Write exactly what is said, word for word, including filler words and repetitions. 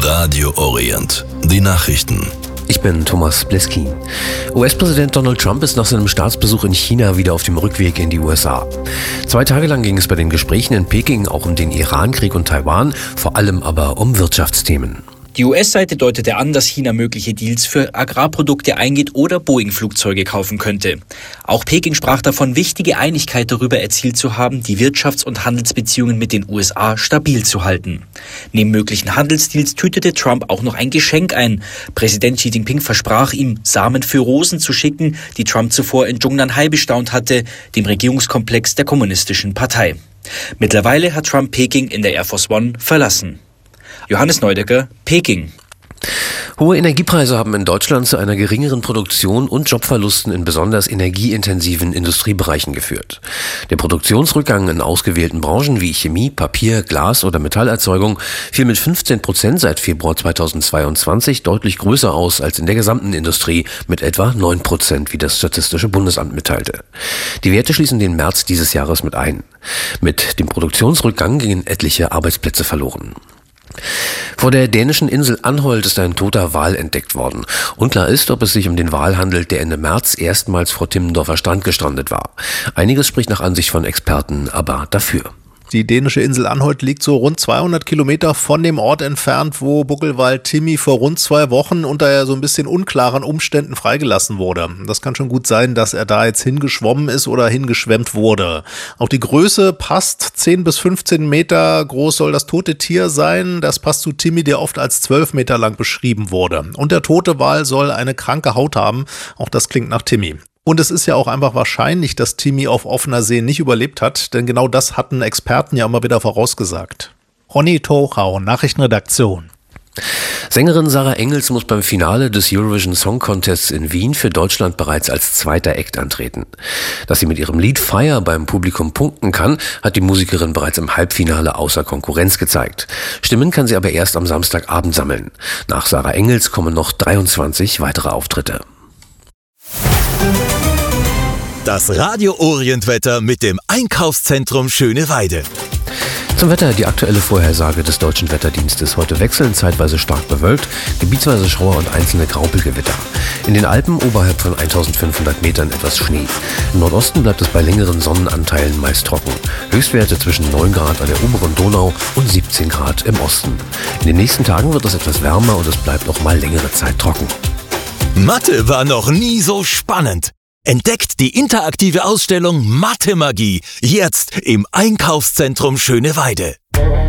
Radio Orient. Die Nachrichten. Ich bin Thomas Bleskin. U S-Präsident Donald Trump ist nach seinem Staatsbesuch in China wieder auf dem Rückweg in die U S A. Zwei Tage lang ging es bei den Gesprächen in Peking auch um den Irankrieg und Taiwan, vor allem aber um Wirtschaftsthemen. Die U S-Seite deutete an, dass China mögliche Deals für Agrarprodukte eingeht oder Boeing-Flugzeuge kaufen könnte. Auch Peking sprach davon, wichtige Einigkeit darüber erzielt zu haben, die Wirtschafts- und Handelsbeziehungen mit den U S A stabil zu halten. Neben möglichen Handelsdeals tütete Trump auch noch ein Geschenk ein. Präsident Xi Jinping versprach ihm, Samen für Rosen zu schicken, die Trump zuvor in Zhongnanhai bestaunt hatte, dem Regierungskomplex der Kommunistischen Partei. Mittlerweile hat Trump Peking in der Air Force One verlassen. Johannes Neudecker, Peking. Hohe Energiepreise haben in Deutschland zu einer geringeren Produktion und Jobverlusten in besonders energieintensiven Industriebereichen geführt. Der Produktionsrückgang in ausgewählten Branchen wie Chemie, Papier, Glas oder Metallerzeugung fiel mit fünfzehn Prozent seit Februar zweitausendzweiundzwanzig deutlich größer aus als in der gesamten Industrie mit etwa neun Prozent, wie das Statistische Bundesamt mitteilte. Die Werte schließen den März dieses Jahres mit ein. Mit dem Produktionsrückgang gingen etliche Arbeitsplätze verloren. Vor der dänischen Insel Anholt ist ein toter Wal entdeckt worden. Unklar ist, ob es sich um den Wal handelt, der Ende März erstmals vor Timmendorfer Strand gestrandet war. Einiges spricht nach Ansicht von Experten aber dafür. Die dänische Insel Anholt liegt so rund zweihundert Kilometer von dem Ort entfernt, wo Buckelwal Timmy vor rund zwei Wochen unter ja so ein bisschen unklaren Umständen freigelassen wurde. Das kann schon gut sein, dass er da jetzt hingeschwommen ist oder hingeschwemmt wurde. Auch die Größe passt. zehn bis fünfzehn Meter groß soll das tote Tier sein. Das passt zu Timmy, der oft als zwölf Meter lang beschrieben wurde. Und der tote Wal soll eine kranke Haut haben. Auch das klingt nach Timmy. Und es ist ja auch einfach wahrscheinlich, dass Timmy auf offener See nicht überlebt hat, denn genau das hatten Experten ja immer wieder vorausgesagt. Ronny Tochau, Nachrichtenredaktion. Sängerin Sarah Engels muss beim Finale des Eurovision Song Contests in Wien für Deutschland bereits als zweiter Act antreten. Dass sie mit ihrem Lied Fire beim Publikum punkten kann, hat die Musikerin bereits im Halbfinale außer Konkurrenz gezeigt. Stimmen kann sie aber erst am Samstagabend sammeln. Nach Sarah Engels kommen noch dreiundzwanzig weitere Auftritte. Das Radio Orient Wetter mit dem Einkaufszentrum Schöneweide. Zum Wetter die aktuelle Vorhersage des Deutschen Wetterdienstes. Heute wechselnd zeitweise stark bewölkt, gebietsweise Schauer und einzelne Graupelgewitter. In den Alpen oberhalb von eintausendfünfhundert Metern etwas Schnee. Im Nordosten bleibt es bei längeren Sonnenanteilen meist trocken. Höchstwerte zwischen neun Grad an der oberen Donau und siebzehn Grad im Osten. In den nächsten Tagen wird es etwas wärmer und es bleibt noch mal längere Zeit trocken. Mathe war noch nie so spannend. Entdeckt die interaktive Ausstellung Mathe Magie jetzt im Einkaufszentrum Schöneweide.